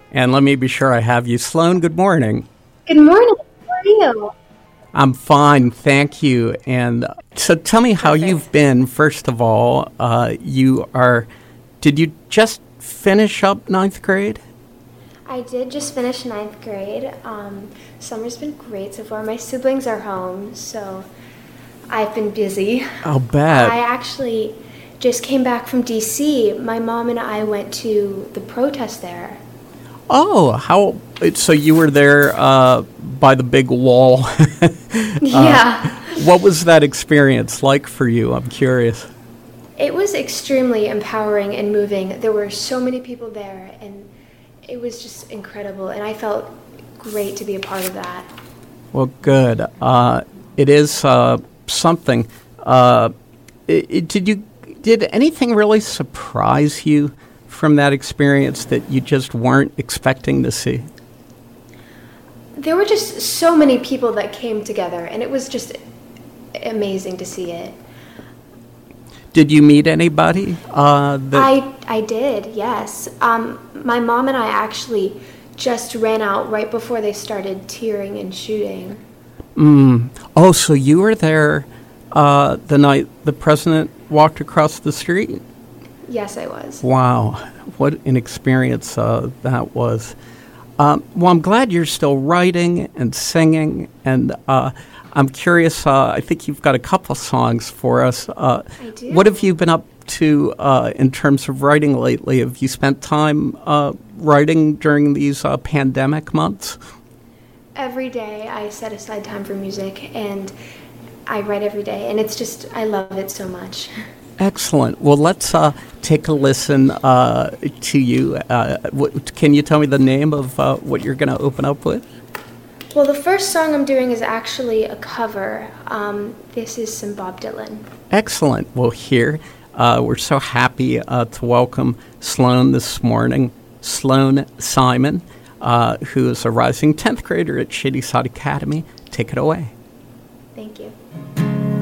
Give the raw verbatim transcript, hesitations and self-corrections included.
And let me be sure I have you. Sloan, good morning. Good morning. How are you? I'm fine, thank you. And so tell me how Perfect. you've been, first of all. Uh, you are, did you just finish up ninth grade? I did just finish ninth grade. Um, summer's been great so far. My siblings are home, so I've been busy. I'll bet. I actually just came back from D C. My mom and I went to the protest there. Oh, how, so you were there uh, by the big wall. Yeah. Uh, what was that experience like for you? I'm curious. It was extremely empowering and moving. There were so many people there, and it was just incredible, and I felt great to be a part of that. Well, good. Uh, it is uh, something. Uh, it, it, did you did anything really surprise you from that experience that you just weren't expecting to see? There were just so many people that came together, and it was just amazing to see it. Did you meet anybody? Uh, that I I did, yes. Um, my mom and I actually just ran out right before they started tearing and shooting. Mm. Oh, so you were there uh, the night the president walked across the street? Yes, I was. Wow, what an experience uh, that was. Um, well, I'm glad you're still writing and singing, and uh, I'm curious, uh, I think you've got a couple songs for us. Uh, I do. What have you been up to uh, in terms of writing lately? Have you spent time uh, writing during these uh, pandemic months? Every day I set aside time for music, and I write every day, and it's just, I love it so much. Excellent. Well, let's uh, take a listen uh, to you. Uh, what, can you tell me the name of uh, what you're going to open up with? Well, the first song I'm doing is actually a cover. Um, this is some Bob Dylan. Excellent. Well, here, uh, we're so happy uh, to welcome Sloan this morning. Sloan Simon, uh, who is a rising tenth grader at Shadyside Academy. Take it away. Thank you.